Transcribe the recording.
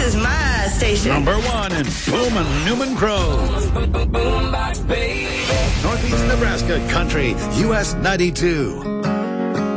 is my station. Number 1 in Pullman, Newman Grove. Northeast Nebraska Country, US 92.